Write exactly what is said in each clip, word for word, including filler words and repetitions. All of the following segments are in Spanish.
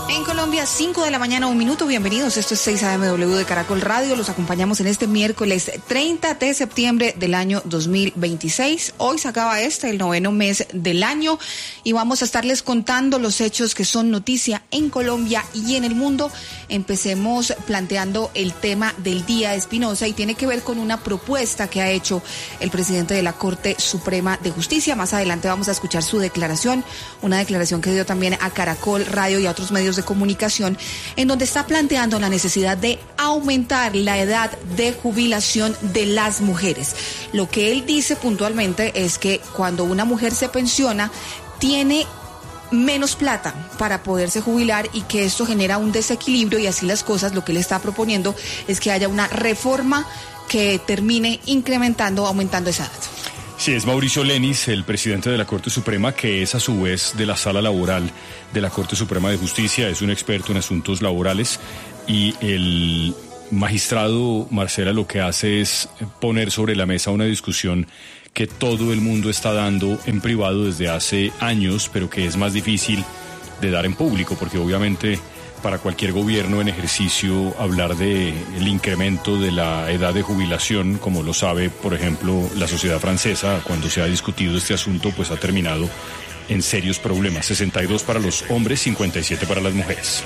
En Colombia, cinco de la mañana, un minuto. Bienvenidos. Esto es seis A M W de Caracol Radio. Los acompañamos en este miércoles treinta de septiembre del año dos mil veintiséis. Hoy se acaba este, el noveno mes del año, y vamos a estarles contando los hechos que son noticia en Colombia y en el mundo. Empecemos planteando el tema del día, Espinosa, y tiene que ver con una propuesta que ha hecho el presidente de la Corte Suprema de Justicia. Más adelante vamos a escuchar su declaración, una declaración que dio también a Caracol Radio y a otros medios de comunicación, en donde está planteando la necesidad de aumentar la edad de jubilación de las mujeres. Lo que él dice puntualmente es que cuando una mujer se pensiona, tiene menos plata para poderse jubilar y que esto genera un desequilibrio, y así las cosas, lo que él está proponiendo es que haya una reforma que termine incrementando, aumentando esa edad. Sí, es Mauricio Lenis, el presidente de la Corte Suprema, que es a su vez de la Sala Laboral de la Corte Suprema de Justicia, es un experto en asuntos laborales, y el magistrado Marcela lo que hace es poner sobre la mesa una discusión que todo el mundo está dando en privado desde hace años, pero que es más difícil de dar en público, porque obviamente para cualquier gobierno en ejercicio hablar de el incremento de la edad de jubilación, como lo sabe, por ejemplo, la sociedad francesa, cuando se ha discutido este asunto, pues ha terminado en serios problemas. sesenta y dos para los hombres, cincuenta y siete para las mujeres.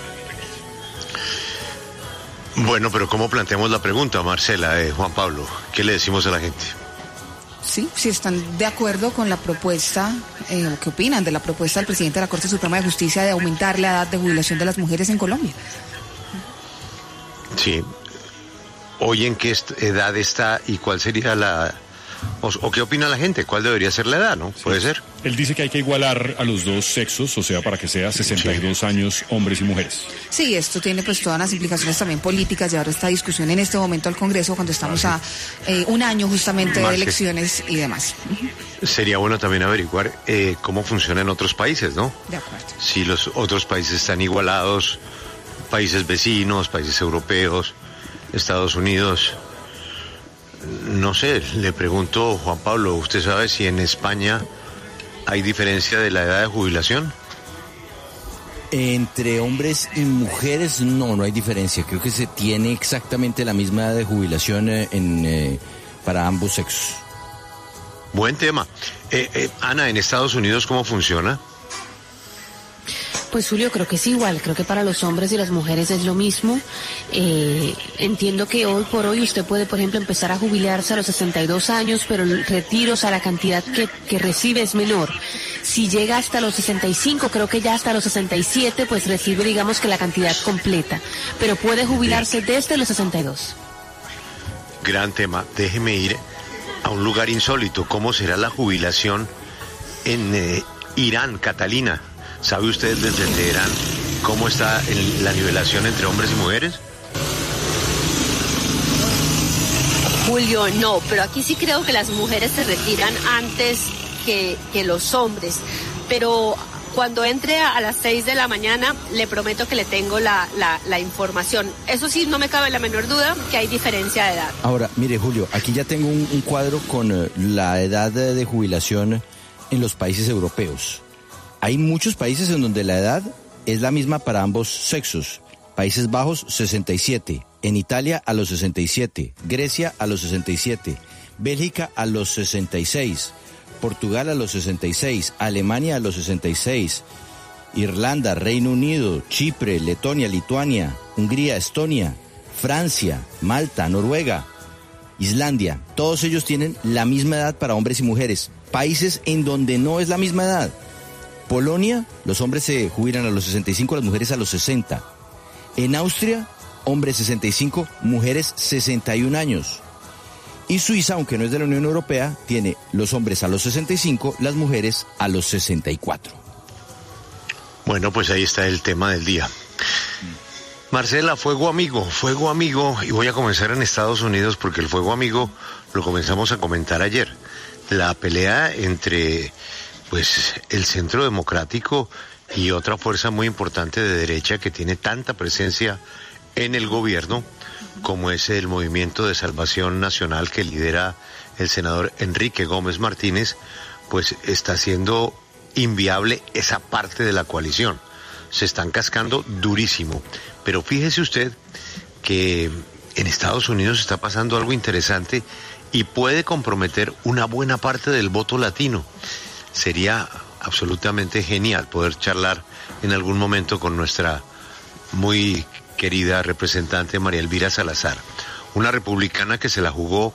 Bueno, pero ¿cómo planteamos la pregunta, Marcela, eh, Juan Pablo? ¿Qué le decimos a la gente? Sí, si están de acuerdo con la propuesta, eh, o qué opinan de la propuesta del presidente de la Corte Suprema de Justicia de aumentar la edad de jubilación de las mujeres en Colombia. Sí. ¿Hoy en qué edad está y cuál sería la... O, o qué opina la gente? ¿Cuál debería ser la edad, no? Sí. ¿Puede ser? Él dice que hay que igualar a los dos sexos, o sea, para que sea sesenta y dos sí. años hombres y mujeres. Sí, esto tiene pues todas las implicaciones también políticas, llevar esta discusión en este momento al Congreso, cuando estamos a eh, un año justamente Marce. de elecciones y demás. Sería bueno también averiguar eh, cómo funciona en otros países, ¿no? De acuerdo. Si los otros países están igualados, países vecinos, países europeos, Estados Unidos... No sé, le pregunto, Juan Pablo, ¿usted sabe si en España hay diferencia de la edad de jubilación? Entre hombres y mujeres no, no hay diferencia. Creo que se tiene exactamente la misma edad de jubilación en, eh, para ambos sexos. Buen tema. Eh, eh, Ana, ¿en Estados Unidos cómo funciona? Pues Julio, creo que es igual, creo que para los hombres y las mujeres es lo mismo. Eh, entiendo que hoy por hoy usted puede, por ejemplo, empezar a jubilarse a los sesenta y dos años, pero el retiro, o sea, la cantidad que, que recibe es menor. Si llega hasta los sesenta y cinco, creo que ya hasta los sesenta y siete, pues recibe, digamos, que la cantidad completa, pero puede jubilarse desde los sesenta y dos. Gran tema. Déjeme ir a un lugar insólito. ¿Cómo será la jubilación en eh, Irán, Catalina? ¿Sabe usted desde Teherán cómo está el, la nivelación entre hombres y mujeres? Julio, no, pero aquí sí creo que las mujeres se retiran antes que, que los hombres. Pero cuando entre a, a las seis de la mañana, le prometo que le tengo la, la, la información. Eso sí, no me cabe la menor duda que hay diferencia de edad. Ahora, mire, Julio, aquí ya tengo un, un cuadro con uh, la edad de, de jubilación en los países europeos. Hay muchos países en donde la edad es la misma para ambos sexos. Países Bajos, sesenta y siete. En Italia, a los sesenta y siete. Grecia, a los sesenta y siete. Bélgica, a los sesenta y seis. Portugal, a los sesenta y seis. Alemania, a los sesenta y seis. Irlanda, Reino Unido, Chipre, Letonia, Lituania, Hungría, Estonia, Francia, Malta, Noruega, Islandia. Todos ellos tienen la misma edad para hombres y mujeres. Países en donde no es la misma edad. Polonia, los hombres se jubilan a los sesenta y cinco, las mujeres a los sesenta. En Austria, hombres sesenta y cinco, mujeres sesenta y un años. Y Suiza, aunque no es de la Unión Europea, tiene los hombres a los sesenta y cinco, las mujeres a los sesenta y cuatro. Bueno, pues ahí está el tema del día. Marcela, fuego amigo, fuego amigo, y voy a comenzar en Estados Unidos porque el fuego amigo lo comenzamos a comentar ayer. La pelea entre... pues el Centro Democrático y otra fuerza muy importante de derecha que tiene tanta presencia en el gobierno como es el Movimiento de Salvación Nacional que lidera el senador Enrique Gómez Martínez, pues está haciendo inviable esa parte de la coalición. se están cascando durísimo. Pero fíjese usted que en Estados Unidos está pasando algo interesante y puede comprometer una buena parte del voto latino. Sería absolutamente genial poder charlar en algún momento con nuestra muy querida representante María Elvira Salazar, una republicana que se la jugó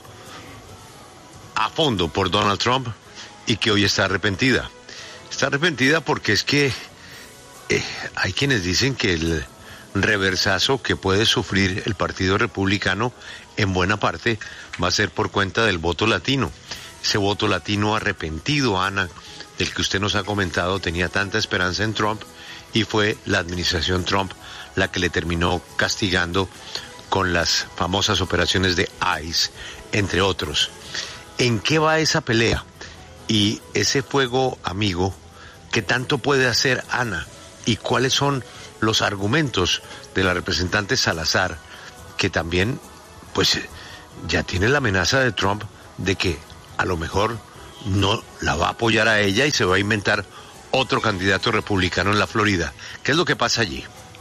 a fondo por Donald Trump y que hoy está arrepentida. Está arrepentida porque es que eh, hay quienes dicen que el reversazo que puede sufrir el Partido Republicano en buena parte va a ser por cuenta del voto latino. Ese voto latino arrepentido, Ana, del que usted nos ha comentado, tenía tanta esperanza en Trump y fue la administración Trump la que le terminó castigando con las famosas operaciones de ICE, entre otros. ¿En qué va esa pelea? Y ese fuego amigo, ¿qué tanto puede hacer Ana? ¿Y cuáles son los argumentos de la representante Salazar, que también, pues, ya tiene la amenaza de Trump de que a lo mejor no la va a apoyar a ella y se va a inventar otro candidato republicano en la Florida? ¿Qué es lo que pasa allí?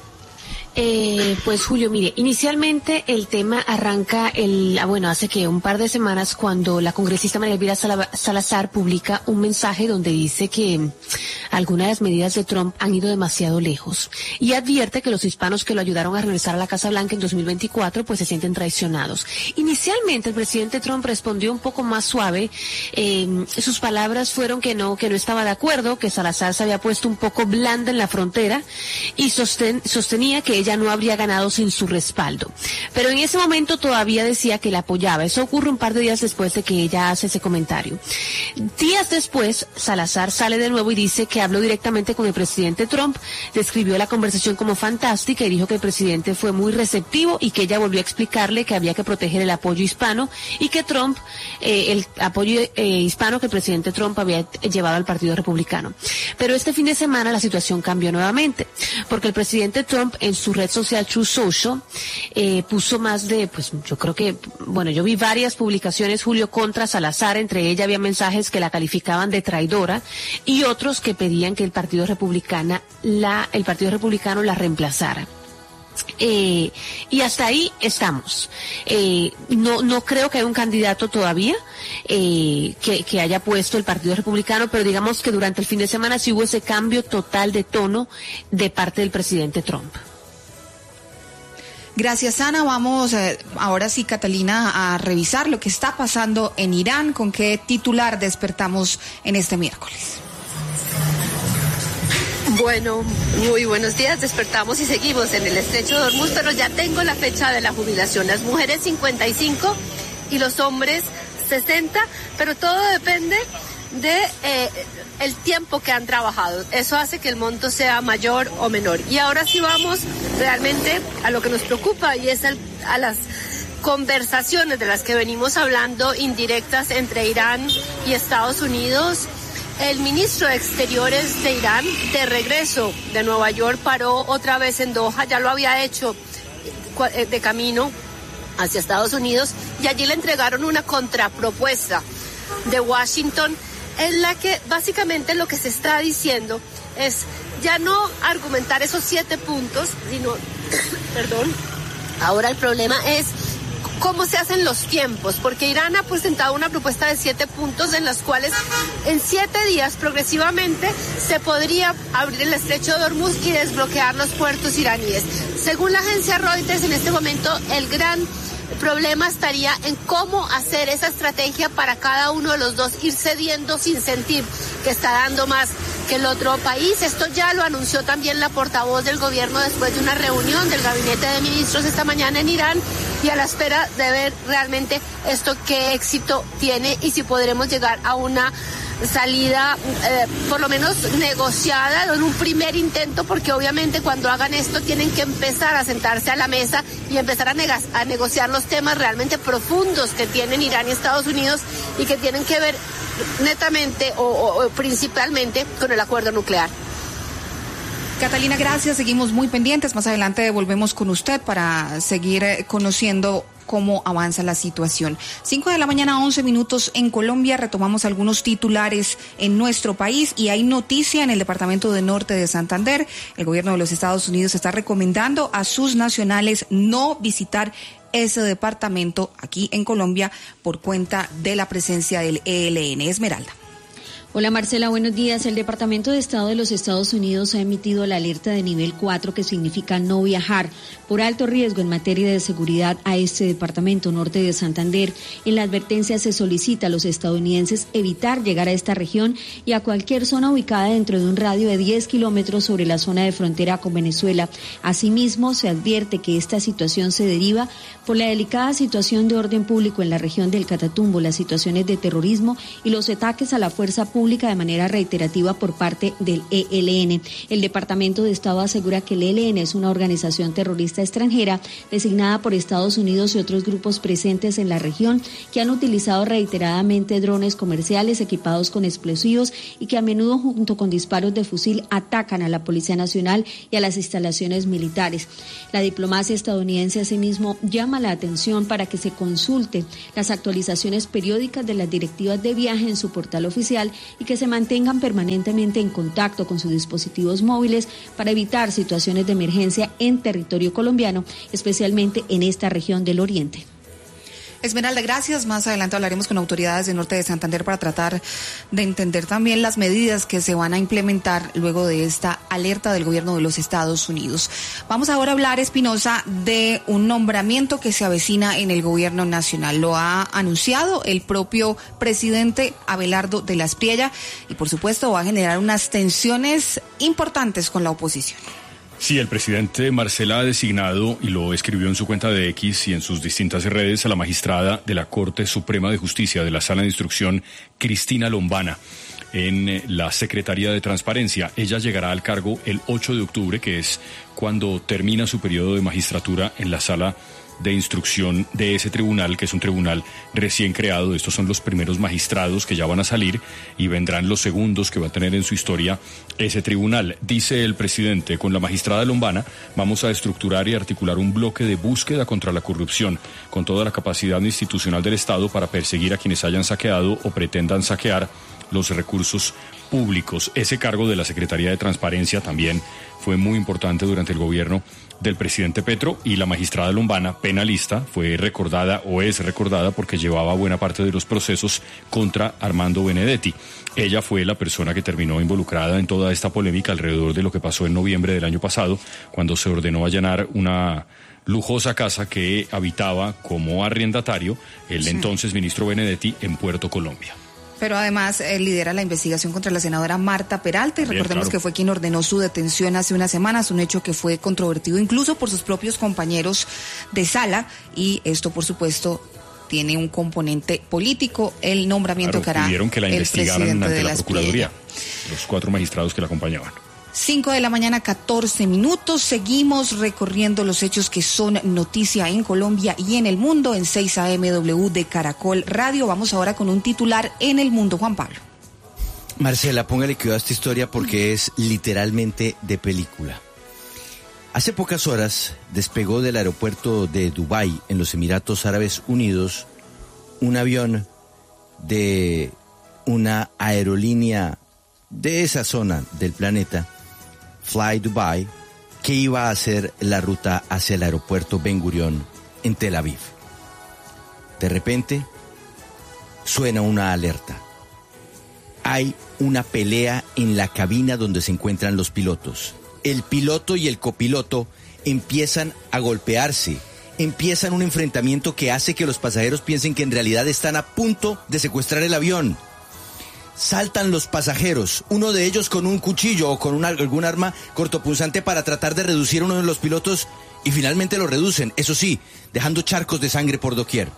Eh, pues Julio, mire, inicialmente el tema arranca el, ah, bueno, hace que un par de semanas cuando la congresista María Elvira Salazar publica un mensaje donde dice que algunas de las medidas de Trump han ido demasiado lejos y advierte que los hispanos que lo ayudaron a regresar a la Casa Blanca en dos mil veinticuatro pues se sienten traicionados. Inicialmente el presidente Trump respondió un poco más suave, eh, sus palabras fueron que no, que no estaba de acuerdo, que Salazar se había puesto un poco blanda en la frontera y sosten, sostenía que ella no habría ganado sin su respaldo. Pero en ese momento todavía decía que la apoyaba. Eso ocurre un par de días después de que ella hace ese comentario. Días después, Salazar sale de nuevo y dice que habló directamente con el presidente Trump, describió la conversación como fantástica y dijo que el presidente fue muy receptivo y que ella volvió a explicarle que había que proteger el apoyo hispano y que Trump, eh, el apoyo eh, hispano que el presidente Trump había llevado al Partido Republicano. Pero este fin de semana la situación cambió nuevamente, porque el presidente Trump en su red social Truth Social eh, puso más de, pues yo creo que, bueno, yo vi varias publicaciones, Julio, contra Salazar, entre ellas había mensajes que la calificaban de traidora y otros que pedían que el Partido Republicana la, el Partido Republicano la reemplazara. Eh, y hasta ahí estamos. Eh, no, no creo que haya un candidato todavía eh, que, que haya puesto el Partido Republicano, pero digamos que durante el fin de semana sí hubo ese cambio total de tono de parte del presidente Trump. Gracias, Ana. Vamos eh, ahora sí, Catalina, a revisar lo que está pasando en Irán. ¿Con qué titular despertamos en este miércoles? Bueno, muy buenos días. Despertamos y seguimos en el estrecho de Hormuz, pero ya tengo la fecha de la jubilación. Las mujeres cincuenta y cinco y los hombres sesenta, pero todo depende de eh, el tiempo que han trabajado. Eso hace que el monto sea mayor o menor. Y ahora sí vamos realmente a lo que nos preocupa y es el, a las conversaciones de las que venimos hablando, indirectas entre Irán y Estados Unidos. El ministro de Exteriores de Irán, de regreso de Nueva York, paró otra vez en Doha, ya lo había hecho de camino hacia Estados Unidos, y allí le entregaron una contrapropuesta de Washington en la que básicamente lo que se está diciendo es ya no argumentar esos siete puntos, sino, perdón, ahora el problema es cómo se hacen los tiempos, porque Irán ha presentado una propuesta de siete puntos en las cuales en siete días progresivamente se podría abrir el estrecho de Hormuz y desbloquear los puertos iraníes. Según la agencia Reuters, en este momento el gran problema estaría en cómo hacer esa estrategia para cada uno de los dos, ir cediendo sin sentir que está dando más que el otro país. Esto ya lo anunció también la portavoz del gobierno después de una reunión del gabinete de ministros esta mañana en Irán, y a la espera de ver realmente esto qué éxito tiene y si podremos llegar a una salida eh, por lo menos negociada en un primer intento, porque obviamente cuando hagan esto tienen que empezar a sentarse a la mesa y empezar a, negas, a negociar los temas realmente profundos que tienen Irán y Estados Unidos y que tienen que ver netamente o, o, o principalmente con el acuerdo nuclear. Catalina, gracias. Seguimos muy pendientes. Más adelante volvemos con usted para seguir conociendo cómo avanza la situación. Cinco de la mañana, once minutos en Colombia. Retomamos algunos titulares en nuestro país y hay noticia en el departamento de Norte de Santander. El gobierno de los Estados Unidos está recomendando a sus nacionales no visitar ese departamento aquí en Colombia por cuenta de la presencia del E L N. Esmeralda. Hola Marcela, buenos días. El Departamento de Estado de los Estados Unidos ha emitido la alerta de nivel cuatro, que significa no viajar por alto riesgo en materia de seguridad a este departamento norte de Santander. En la advertencia se solicita a los estadounidenses evitar llegar a esta región y a cualquier zona ubicada dentro de un radio de diez kilómetros sobre la zona de frontera con Venezuela. Asimismo, se advierte que esta situación se deriva por la delicada situación de orden público en la región del Catatumbo, las situaciones de terrorismo y los ataques a la fuerza pública de manera reiterativa por parte del E L N. El Departamento de Estado asegura que el E L N es una organización terrorista extranjera designada por Estados Unidos y otros grupos presentes en la región que han utilizado reiteradamente drones comerciales equipados con explosivos y que a menudo junto con disparos de fusil atacan a la Policía Nacional y a las instalaciones militares. La diplomacia estadounidense asimismo llama la atención para que se consulte las actualizaciones periódicas de las directivas de viaje en su portal oficial y que se mantengan permanentemente en contacto con sus dispositivos móviles para evitar situaciones de emergencia en territorio colombiano, especialmente en esta región del Oriente. Esmeralda, gracias. Más adelante hablaremos con autoridades del norte de Santander para tratar de entender también las medidas que se van a implementar luego de esta alerta del gobierno de los Estados Unidos. Vamos ahora a hablar, Espinosa, de un nombramiento que se avecina en el gobierno nacional. Lo ha anunciado el propio presidente Abelardo de la Espriella y, por supuesto, va a generar unas tensiones importantes con la oposición. Sí, el presidente Marcela ha designado, y lo escribió en su cuenta de X y en sus distintas redes, a la magistrada de la Corte Suprema de Justicia de la Sala de Instrucción, Cristina Lombana, en la Secretaría de Transparencia. Ella llegará al cargo el ocho de octubre, que es cuando termina su periodo de magistratura en la Sala de Instrucción de ese tribunal, que es un tribunal recién creado. Estos son los primeros magistrados que ya van a salir y vendrán los segundos que va a tener en su historia ese tribunal. Dice el presidente: con la magistrada Lombana vamos a estructurar y articular un bloque de búsqueda contra la corrupción, con toda la capacidad institucional del Estado para perseguir a quienes hayan saqueado o pretendan saquear los recursos públicos. Ese cargo de la Secretaría de Transparencia también fue muy importante durante el gobierno del presidente Petro, y la magistrada Lombana, penalista, fue recordada o es recordada porque llevaba buena parte de los procesos contra Armando Benedetti. Ella fue la persona que terminó involucrada en toda esta polémica alrededor de lo que pasó en noviembre del año pasado, cuando se ordenó allanar una lujosa casa que habitaba como arrendatario el sí. entonces ministro Benedetti en Puerto Colombia. Pero además eh, lidera la investigación contra la senadora Marta Peralta y Bien, recordemos claro. que fue quien ordenó su detención hace unas semanas, un hecho que fue controvertido incluso por sus propios compañeros de sala, y esto por supuesto tiene un componente político, el nombramiento claro, que hará pidieron que la el investigaran presidente ante de la la Procuraduría, los cuatro magistrados que la acompañaban. Cinco de la mañana, catorce minutos. Seguimos recorriendo los hechos que son noticia en Colombia y en el mundo en seis A M W de Caracol Radio. Vamos ahora con un titular en el mundo, Juan Pablo. Marcela, póngale cuidado a esta historia porque es literalmente de película. Hace pocas horas despegó del aeropuerto de Dubái, en los Emiratos Árabes Unidos, un avión de una aerolínea de esa zona del planeta, Fly Dubai, que iba a hacer la ruta hacia el aeropuerto Ben Gurión en Tel Aviv. De repente, suena una alerta. Hay una pelea en la cabina donde se encuentran los pilotos. El piloto y el copiloto empiezan a golpearse, empiezan un enfrentamiento que hace que los pasajeros piensen que en realidad están a punto de secuestrar el avión. Saltan los pasajeros, uno de ellos con un cuchillo o con una, algún arma cortopunzante para tratar de reducir a uno de los pilotos, y finalmente lo reducen, eso sí, dejando charcos de sangre por doquier.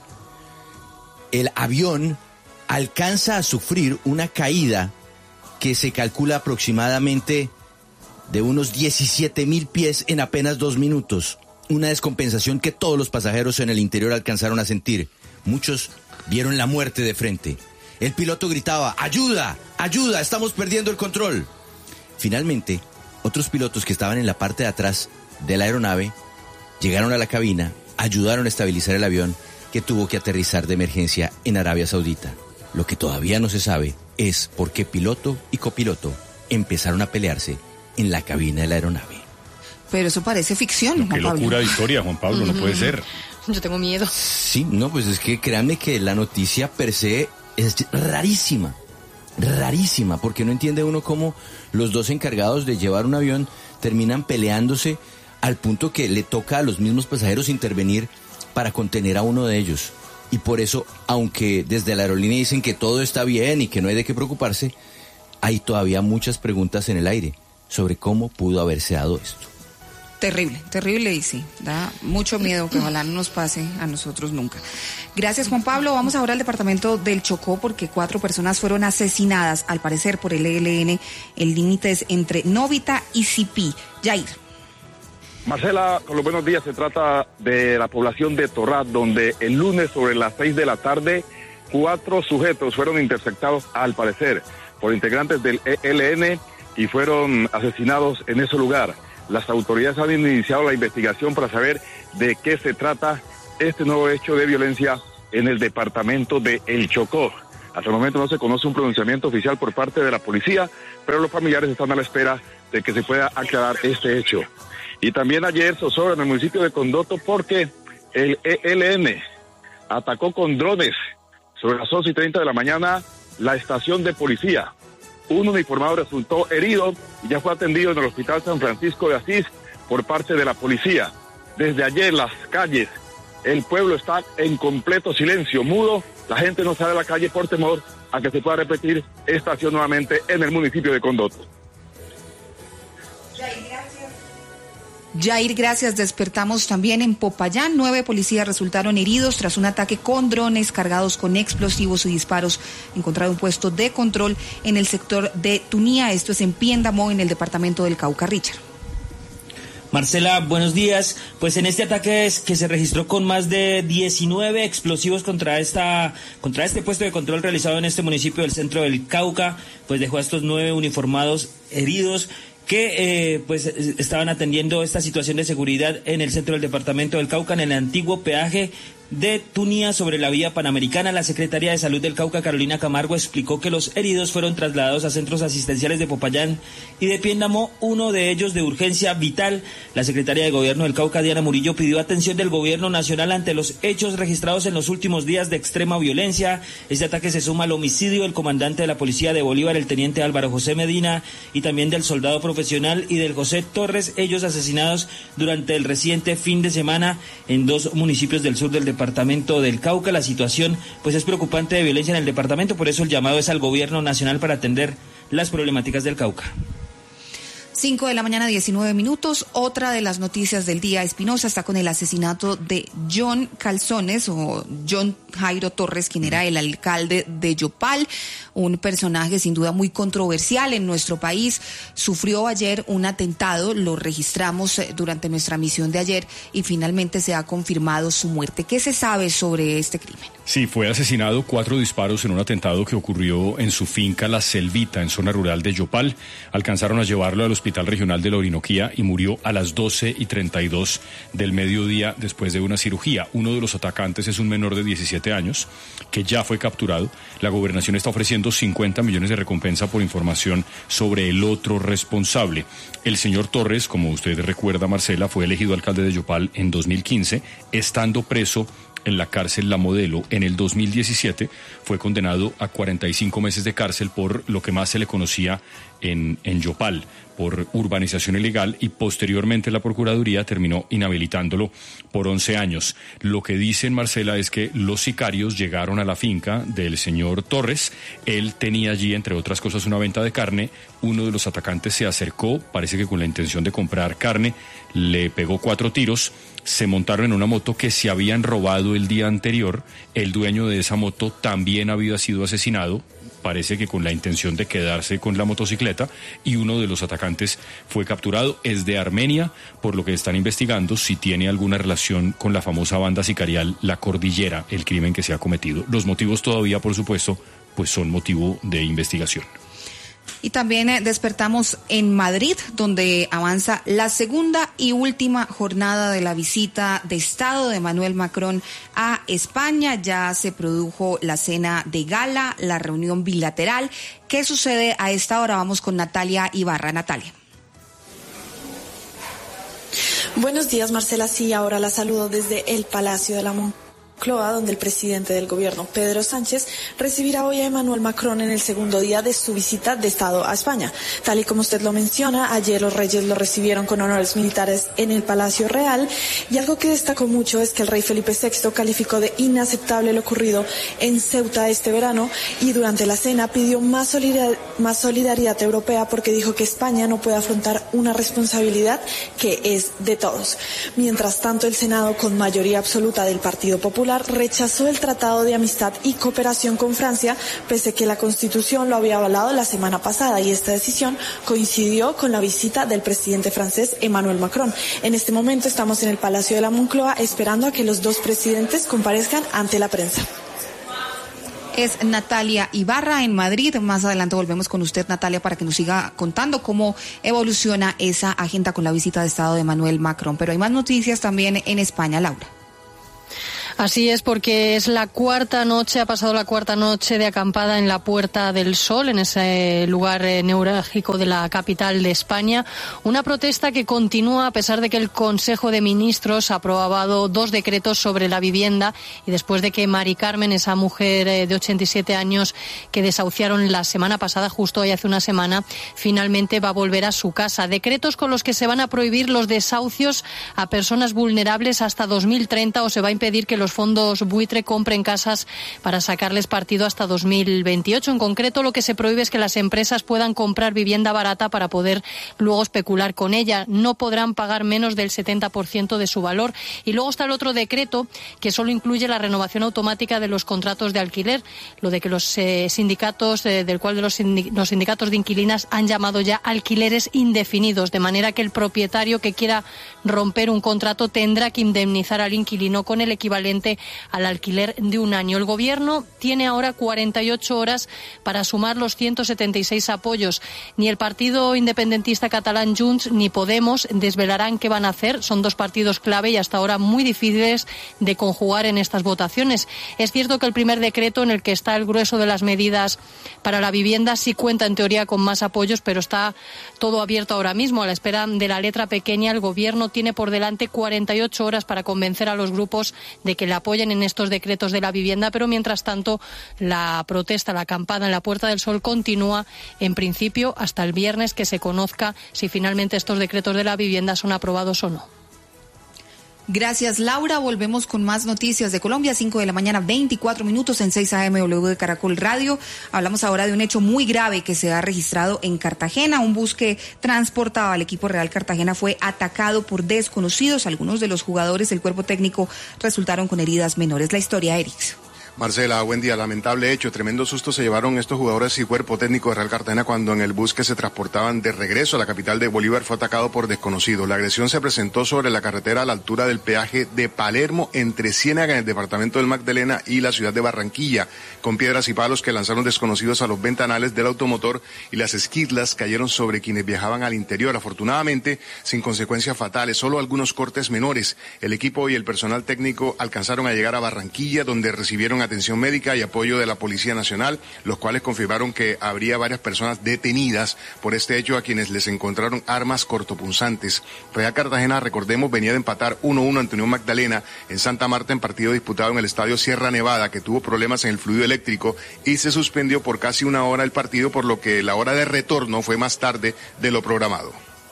El avión alcanza a sufrir una caída que se calcula aproximadamente de unos diecisiete mil pies en apenas dos minutos. Una descompensación que todos los pasajeros en el interior alcanzaron a sentir. Muchos vieron la muerte de frente. El piloto gritaba: ¡ayuda! ¡ayuda! ¡Estamos perdiendo el control! Finalmente, otros pilotos que estaban en la parte de atrás de la aeronave llegaron a la cabina ayudaron a estabilizar el avión que tuvo que aterrizar de emergencia en Arabia Saudita. Lo que todavía no se sabe es por qué piloto y copiloto empezaron a pelearse en la cabina de la aeronave. Pero eso parece ficción, no, Juan qué Pablo. locura de historia, Juan Pablo, no puede ser. Yo tengo miedo. Sí, no, pues es que créanme que la noticia per se es rarísima, rarísima, porque no entiende uno cómo los dos encargados de llevar un avión terminan peleándose al punto que le toca a los mismos pasajeros intervenir para contener a uno de ellos. Y por eso, aunque desde la aerolínea dicen que todo está bien y que no hay de qué preocuparse, hay todavía muchas preguntas en el aire sobre cómo pudo haberse dado esto. Terrible, terrible y sí, da mucho miedo que ojalá no nos pase a nosotros nunca. Gracias, Juan Pablo. Vamos ahora al departamento del Chocó porque cuatro personas fueron asesinadas, al parecer por el E L N, el límite es entre Novita y Sipí. Jair. Marcela, con los buenos días, se trata de la población de Torrat, donde el lunes sobre las seis de la tarde, cuatro sujetos fueron interceptados, al parecer, por integrantes del E L N y fueron asesinados en ese lugar. Las autoridades han iniciado la investigación para saber de qué se trata este nuevo hecho de violencia en el departamento de El Chocó. Hasta el momento no se conoce un pronunciamiento oficial por parte de la policía, pero los familiares están a la espera de que se pueda aclarar este hecho. Y también ayer zozobra en el municipio de Condoto porque el E L N atacó con drones sobre las once y treinta de la mañana la estación de policía. Un uniformado resultó herido y ya fue atendido en el Hospital San Francisco de Asís por parte de la policía. Desde ayer las calles, el pueblo está en completo silencio, mudo. La gente no sale a la calle por temor a que se pueda repetir esta acción nuevamente en el municipio de Condoto. Jair, gracias. Despertamos también en Popayán. Nueve policías resultaron heridos tras un ataque con drones cargados con explosivos y disparos encontrado en un puesto de control en el sector de Tunía. Esto es en Piendamó, en el departamento del Cauca. Richard. Marcela, buenos días. Pues en este ataque es que se registró con más de diecinueve explosivos contra esta contra este puesto de control realizado en este municipio del centro del Cauca, pues dejó a estos nueve uniformados heridos que eh, pues estaban atendiendo esta situación de seguridad en el centro del departamento del Cauca, en el antiguo peaje de Tunía sobre la vía panamericana. La secretaria de Salud del Cauca, Carolina Camargo, explicó que los heridos fueron trasladados a centros asistenciales de Popayán y de Piendamó, uno de ellos de urgencia vital. La secretaria de Gobierno del Cauca, Diana Murillo, pidió atención del Gobierno Nacional ante los hechos registrados en los últimos días de extrema violencia. Este ataque se suma al homicidio del comandante de la Policía de Bolívar, el teniente Álvaro José Medina, y también del soldado profesional y del José Torres, ellos asesinados durante el reciente fin de semana en dos municipios del sur del departamento. departamento del Cauca. La situación pues es preocupante de violencia en el departamento, por eso el llamado es al Gobierno Nacional para atender las problemáticas del Cauca. cinco de la mañana, diecinueve minutos. Otra de las noticias del día, Espinosa, está con el asesinato de John Calzones o John Jairo Torres, quien era el alcalde de Yopal, un personaje sin duda muy controversial en nuestro país. Sufrió ayer un atentado, lo registramos durante nuestra misión de ayer y finalmente se ha confirmado su muerte. ¿Qué se sabe sobre este crimen? Sí, fue asesinado, cuatro disparos en un atentado que ocurrió en su finca La Selvita, en zona rural de Yopal. Alcanzaron a llevarlo al Hospital Regional de la Orinoquía y murió a las doce y treinta y dos del mediodía después de una cirugía. Uno de los atacantes es un menor de diecisiete años que ya fue capturado. La gobernación está ofreciendo cincuenta millones de recompensa por información sobre el otro responsable. El señor Torres, como usted recuerda, Marcela, fue elegido alcalde de Yopal en dos mil quince, estando preso en la cárcel La Modelo. En el dos mil diecisiete fue condenado a cuarenta y cinco meses de cárcel por lo que más se le conocía en, en Yopal, por urbanización ilegal, y posteriormente la Procuraduría terminó inhabilitándolo por once años. Lo que dicen, Marcela, es que los sicarios llegaron a la finca del señor Torres. Él tenía allí, entre otras cosas, una venta de carne. Uno de los atacantes se acercó, parece que con la intención de comprar carne, le pegó cuatro tiros. Se montaron en una moto que se habían robado el día anterior. El dueño de esa moto también había sido asesinado, parece que con la intención de quedarse con la motocicleta, y uno de los atacantes fue capturado. Es de Armenia, por lo que están investigando si tiene alguna relación con la famosa banda sicarial La Cordillera, el crimen que se ha cometido. Los motivos todavía, por supuesto, pues son motivo de investigación. Y también eh, despertamos en Madrid, donde avanza la segunda y última jornada de la visita de Estado de Emmanuel Macron a España. Ya se produjo la cena de gala, la reunión bilateral. ¿Qué sucede a esta hora? Vamos con Natalia Ibarra. Natalia. Buenos días, Marcela. Sí, ahora la saludo desde el Palacio de la Moncloa, donde el presidente del gobierno, Pedro Sánchez, recibirá hoy a Emmanuel Macron en el segundo día de su visita de Estado a España. Tal y como usted lo menciona, ayer los reyes lo recibieron con honores militares en el Palacio Real, y algo que destacó mucho es que el rey Felipe sexto calificó de inaceptable lo ocurrido en Ceuta este verano, y durante la cena pidió más solidaridad, más solidaridad europea, porque dijo que España no puede afrontar una responsabilidad que es de todos. Mientras tanto, el Senado, con mayoría absoluta del Partido Popular, rechazó el Tratado de Amistad y Cooperación con Francia, pese a que la Constitución lo había avalado la semana pasada, y esta decisión coincidió con la visita del presidente francés Emmanuel Macron. En este momento estamos en el Palacio de la Moncloa esperando a que los dos presidentes comparezcan ante la prensa. Es Natalia Ibarra en Madrid. Más adelante volvemos con usted, Natalia, para que nos siga contando cómo evoluciona esa agenda con la visita de Estado de Emmanuel Macron. Pero hay más noticias también en España, Laura. Así es, porque es la cuarta noche, ha pasado la cuarta noche de acampada en la Puerta del Sol, en ese lugar eh, neurálgico de la capital de España. Una protesta que continúa a pesar de que el Consejo de Ministros ha aprobado dos decretos sobre la vivienda, y después de que Mari Carmen, esa mujer eh, de ochenta y siete años que desahuciaron la semana pasada, justo hoy hace una semana, finalmente va a volver a su casa. Decretos con los que se van a prohibir los desahucios a personas vulnerables hasta dos mil treinta, o se va a impedir que los fondos buitre compren casas para sacarles partido hasta dos mil veintiocho. En concreto, lo que se prohíbe es que las empresas puedan comprar vivienda barata para poder luego especular con ella. No podrán pagar menos del setenta por ciento de su valor. Y luego está el otro decreto, que solo incluye la renovación automática de los contratos de alquiler, lo de que los eh, sindicatos, eh, del cual de los, sindic- los sindicatos de inquilinas han llamado ya alquileres indefinidos, de manera que el propietario que quiera romper un contrato tendrá que indemnizar al inquilino con el equivalente al alquiler de un año. El gobierno tiene ahora cuarenta y ocho horas para sumar los ciento setenta y seis apoyos. Ni el partido independentista catalán Junts ni Podemos desvelarán qué van a hacer. Son dos partidos clave y hasta ahora muy difíciles de conjugar en estas votaciones. Es cierto que el primer decreto, en el que está el grueso de las medidas para la vivienda, sí cuenta en teoría con más apoyos, pero está todo abierto ahora mismo. A la espera de la letra pequeña, el gobierno tiene por delante cuarenta y ocho horas para convencer a los grupos de que le apoyen en estos decretos de la vivienda, pero mientras tanto la protesta, la acampada en la Puerta del Sol continúa, en principio hasta el viernes, que se conozca si finalmente estos decretos de la vivienda son aprobados o no. Gracias, Laura. Volvemos con más noticias de Colombia, cinco de la mañana, veinticuatro minutos en seis A M W de Caracol Radio. Hablamos ahora de un hecho muy grave que se ha registrado en Cartagena. Un bus que transportaba al equipo Real Cartagena fue atacado por desconocidos. Algunos de los jugadores del cuerpo técnico resultaron con heridas menores. La historia, Erix. Marcela, buen día. Lamentable hecho, tremendo susto se llevaron estos jugadores y cuerpo técnico de Real Cartagena cuando en el bus que se transportaban de regreso a la capital de Bolívar fue atacado por desconocidos. La agresión se presentó sobre la carretera a la altura del peaje de Palermo, entre Ciénaga, en el departamento del Magdalena, y la ciudad de Barranquilla, con piedras y palos que lanzaron desconocidos a los ventanales del automotor, y las esquirlas cayeron sobre quienes viajaban al interior. Afortunadamente, sin consecuencias fatales, solo algunos cortes menores. El equipo y el personal técnico alcanzaron a llegar a Barranquilla, donde recibieron atención médica y apoyo de la Policía Nacional, los cuales confirmaron que habría varias personas detenidas por este hecho, a quienes les encontraron armas cortopunzantes. Real Cartagena, recordemos, venía de empatar uno uno ante Unión Magdalena en Santa Marta, en partido disputado en el estadio Sierra Nevada, que tuvo problemas en el fluido eléctrico y se suspendió por casi una hora el partido, por lo que la hora de retorno fue más tarde de lo programado.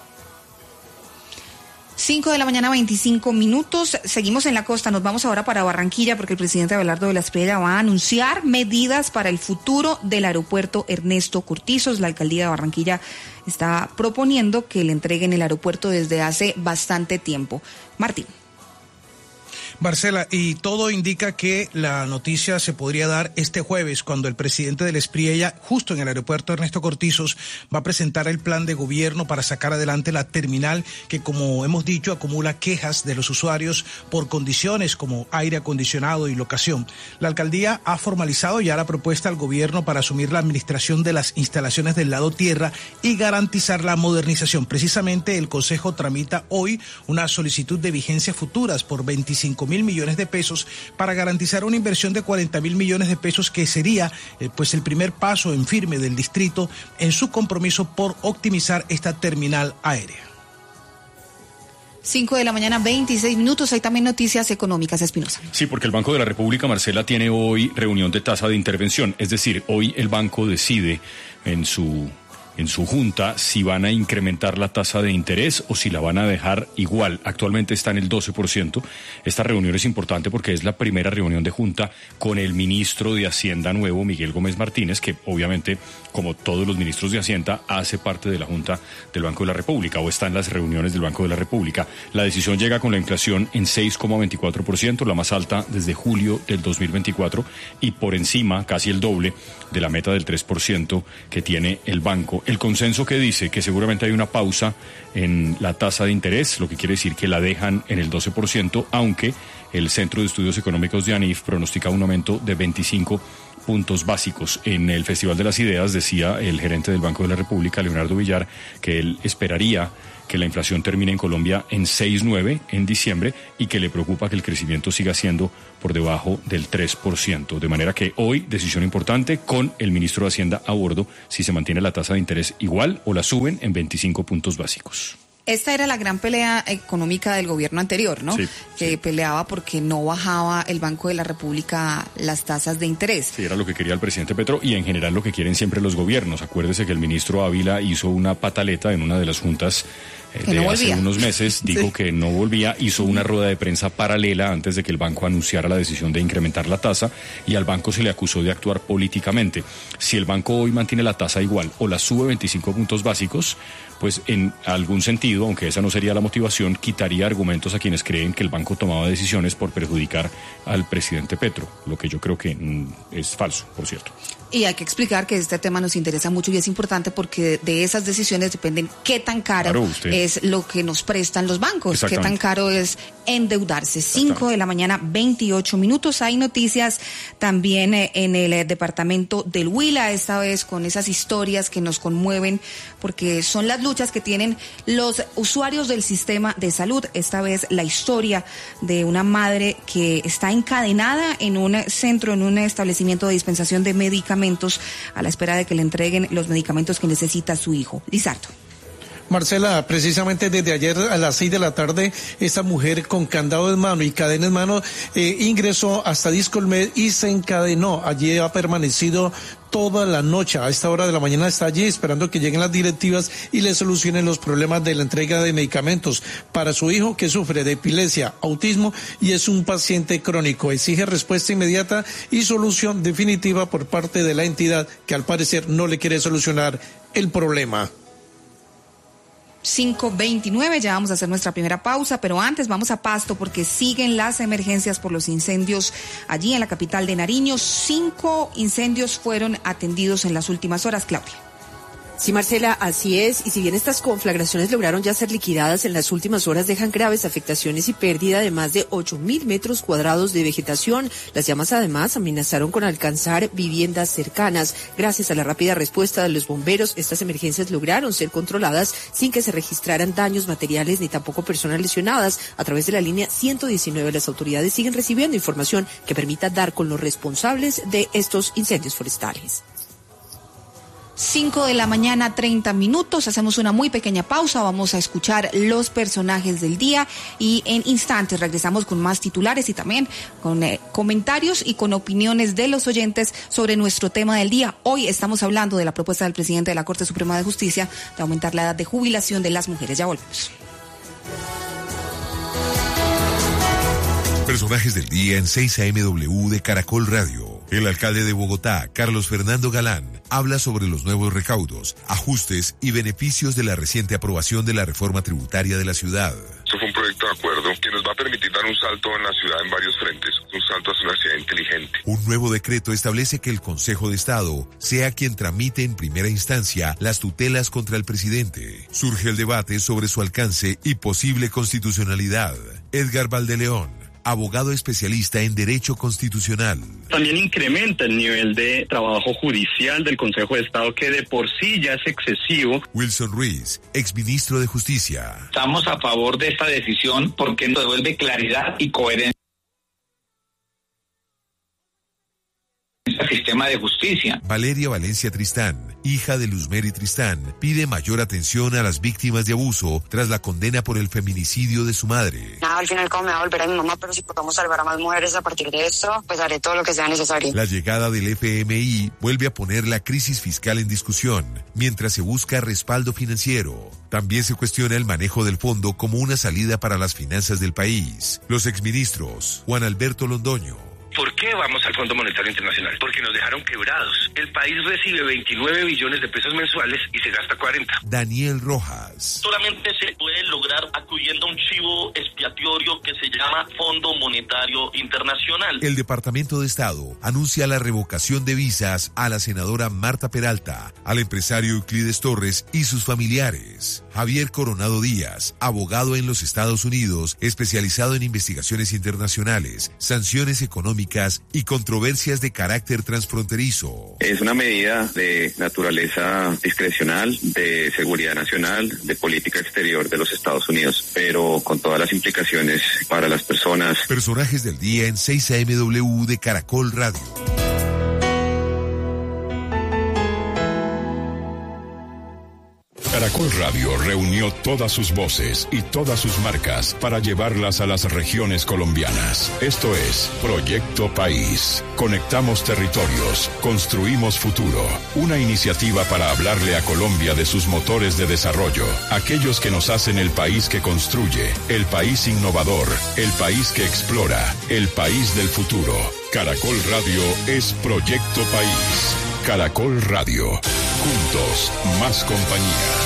cinco de la mañana, veinticinco minutos. Seguimos en la costa. Nos vamos ahora para Barranquilla, porque el presidente Abelardo de la Espriella va a anunciar medidas para el futuro del aeropuerto Ernesto Cortizos. La alcaldía de Barranquilla está proponiendo que le entreguen el aeropuerto desde hace bastante tiempo. Martín. Marcela, y todo indica que la noticia se podría dar este jueves cuando el presidente del Espriella, justo en el aeropuerto Ernesto Cortizos, va a presentar el plan de gobierno para sacar adelante la terminal que, como hemos dicho, acumula quejas de los usuarios por condiciones como aire acondicionado y locación. La alcaldía ha formalizado ya la propuesta al gobierno para asumir la administración de las instalaciones del lado tierra y garantizar la modernización. Precisamente el Consejo tramita hoy una solicitud de vigencias futuras por veinticinco mil millones de pesos para garantizar una inversión de cuarenta mil millones de pesos que sería eh, pues el primer paso en firme del distrito en su compromiso por optimizar esta terminal aérea. cinco de la mañana, veintiséis minutos. Hay también noticias económicas, Espinosa. Sí, porque el Banco de la República, Marcela, tiene hoy reunión de tasa de intervención. Es decir, hoy el banco decide en su... en su junta si van a incrementar la tasa de interés o si la van a dejar igual. Actualmente está en el doce por ciento. Esta reunión es importante porque es la primera reunión de junta con el ministro de Hacienda nuevo, Miguel Gómez Martínez, que obviamente, como todos los ministros de Hacienda, hace parte de la junta del Banco de la República o está en las reuniones del Banco de la República. La decisión llega con la inflación en seis coma veinticuatro por ciento, la más alta desde julio del dos mil veinticuatro y por encima, casi el doble, de la meta del tres por ciento que tiene el banco. El consenso que dice que seguramente hay una pausa en la tasa de interés, lo que quiere decir que la dejan en el doce por ciento, aunque el Centro de Estudios Económicos de ANIF pronostica un aumento de veinticinco puntos básicos. En el Festival de las Ideas decía el gerente del Banco de la República, Leonardo Villar, que él esperaría que la inflación termine en Colombia en seis coma nueve en diciembre y que le preocupa que el crecimiento siga siendo por debajo del tres por ciento. De manera que hoy, decisión importante con el ministro de Hacienda a bordo, si se mantiene la tasa de interés igual o la suben en veinticinco puntos básicos. Esta era la gran pelea económica del gobierno anterior, ¿no? Sí, que sí. peleaba porque no bajaba el Banco de la República las tasas de interés. Sí, era lo que quería el presidente Petro y en general lo que quieren siempre los gobiernos. Acuérdese que el ministro Ávila hizo una pataleta en una de las juntas eh, de no hace unos meses, dijo Sí. que no volvía, hizo una rueda de prensa paralela antes de que el banco anunciara la decisión de incrementar la tasa y al banco se le acusó de actuar políticamente. Si el banco hoy mantiene la tasa igual o la sube veinticinco puntos básicos, pues en algún sentido, aunque esa no sería la motivación, quitaría argumentos a quienes creen que el banco tomaba decisiones por perjudicar al presidente Petro, lo que yo creo que mm, es falso, por cierto. Y hay que explicar que este tema nos interesa mucho y es importante porque de esas decisiones dependen qué tan caro Claro, usted. es lo que nos prestan los bancos, qué tan Exactamente. caro es endeudarse. cinco de la mañana, veintiocho minutos. Hay noticias también eh, en el eh, departamento del Huila, esta vez con esas historias que nos conmueven porque son las luchas que tienen los usuarios del sistema de salud. Esta vez la historia de una madre que está encadenada en un centro, en un establecimiento de dispensación de medicamentos a la espera de que le entreguen los medicamentos que necesita su hijo. Lizardo. Marcela, precisamente desde ayer a las seis de la tarde, esta mujer con candado en mano y cadena en mano eh, ingresó hasta Discolmed y se encadenó. Allí ha permanecido toda la noche. A esta hora de la mañana está allí esperando que lleguen las directivas y le solucionen los problemas de la entrega de medicamentos para su hijo que sufre de epilepsia, autismo y es un paciente crónico. Exige respuesta inmediata y solución definitiva por parte de la entidad que al parecer no le quiere solucionar el problema. cinco veintinueve, ya vamos a hacer nuestra primera pausa, pero antes vamos a Pasto porque siguen las emergencias por los incendios allí en la capital de Nariño. Cinco incendios fueron atendidos en las últimas horas, Claudia. Sí, Marcela, así es, y si bien estas conflagraciones lograron ya ser liquidadas en las últimas horas, dejan graves afectaciones y pérdida de más de ocho mil metros cuadrados de vegetación. Las llamas además amenazaron con alcanzar viviendas cercanas. Gracias a la rápida respuesta de los bomberos, estas emergencias lograron ser controladas sin que se registraran daños materiales ni tampoco personas lesionadas. A través de la línea ciento diecinueve, las autoridades siguen recibiendo información que permita dar con los responsables de estos incendios forestales. cinco de la mañana, treinta minutos. Hacemos una muy pequeña pausa. Vamos a escuchar los personajes del día y en instantes regresamos con más titulares y también con eh, comentarios y con opiniones de los oyentes sobre nuestro tema del día. Hoy estamos hablando de la propuesta del presidente de la Corte Suprema de Justicia de aumentar la edad de jubilación de las mujeres. Ya volvemos. Personajes del día en seis A M W de Caracol Radio. El alcalde de Bogotá, Carlos Fernando Galán, habla sobre los nuevos recaudos, ajustes y beneficios de la reciente aprobación de la reforma tributaria de la ciudad. Esto fue un proyecto de acuerdo que nos va a permitir dar un salto en la ciudad en varios frentes, un salto hacia una ciudad inteligente. Un nuevo decreto establece que el Consejo de Estado sea quien tramite en primera instancia las tutelas contra el presidente. Surge el debate sobre su alcance y posible constitucionalidad. Edgar Valdeleón, abogado especialista en Derecho Constitucional. También incrementa el nivel de trabajo judicial del Consejo de Estado, que de por sí ya es excesivo. Wilson Ruiz, exministro de Justicia. Estamos a favor de esta decisión porque nos devuelve claridad y coherencia al sistema de justicia. Valeria Valencia Tristán, hija de Luzmeri Tristán, pide mayor atención a las víctimas de abuso tras la condena por el feminicidio de su madre. Nada, al final como me va a volver a mi mamá, pero si podemos salvar a más mujeres a partir de esto, pues haré todo lo que sea necesario. La llegada del F M I vuelve a poner la crisis fiscal en discusión, mientras se busca respaldo financiero. También se cuestiona el manejo del fondo como una salida para las finanzas del país. Los exministros, Juan Alberto Londoño. ¿Por qué vamos al Fondo Monetario Internacional? Porque nos dejaron quebrados. El país recibe veintinueve billones de pesos mensuales y se gasta cuarenta. Daniel Rojas. Solamente se puede lograr acudiendo a un chivo expiatorio que se llama Fondo Monetario Internacional. El Departamento de Estado anuncia la revocación de visas a la senadora Marta Peralta, al empresario Euclides Torres y sus familiares. Javier Coronado Díaz, abogado en los Estados Unidos, especializado en investigaciones internacionales, sanciones económicas y controversias de carácter transfronterizo. Es una medida de naturaleza discrecional, de seguridad nacional, de política exterior de los Estados Unidos, pero con todas las implicaciones para las personas. Personajes del día en seis A M W de Caracol Radio. Caracol Radio reunió todas sus voces y todas sus marcas para llevarlas a las regiones colombianas. Esto es Proyecto País. Conectamos territorios, construimos futuro. Una iniciativa para hablarle a Colombia de sus motores de desarrollo, aquellos que nos hacen el país que construye, el país innovador, el país que explora, el país del futuro. Caracol Radio es Proyecto País. Caracol Radio. Juntos, más compañía.